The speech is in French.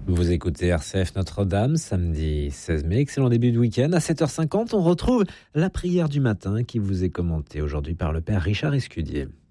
Vous écoutez RCF Notre-Dame, samedi 16 mai, excellent début de week-end. À 7h50, on retrouve la prière du matin qui vous est commentée aujourd'hui par le Père Richard Escudier.